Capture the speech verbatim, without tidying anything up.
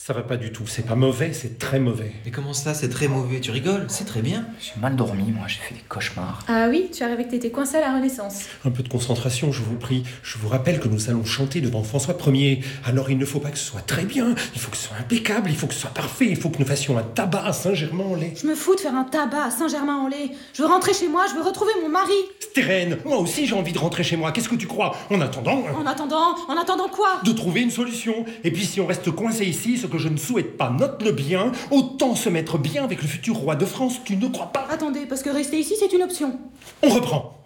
Ça va pas du tout, c'est pas mauvais, c'est très mauvais. Mais comment ça, c'est très mauvais? Tu rigoles? C'est très bien. J'ai mal dormi, moi, j'ai fait des cauchemars. Ah oui, tu as rêvé que t'étais coincé à la Renaissance. Un peu de concentration, je vous prie. Je vous rappelle que nous allons chanter devant François Ier. Alors il ne faut pas que ce soit très bien, il faut que ce soit impeccable, il faut que ce soit parfait, il faut que nous fassions un tabac à Saint-Germain-en-Laye. Je me fous de faire un tabac à Saint-Germain-en-Laye. Je veux rentrer chez moi, je veux retrouver mon mari. Stérène, moi aussi j'ai envie de rentrer chez moi, qu'est-ce que tu crois? En attendant... En attendant, en attendant quoi? De trouver une solution. Et puis si on reste coincé ici, ce que je ne souhaite pas, note-le bien, autant se mettre bien avec le futur roi de France, tu ne crois pas? Attendez, parce que rester ici, c'est une option. On reprend.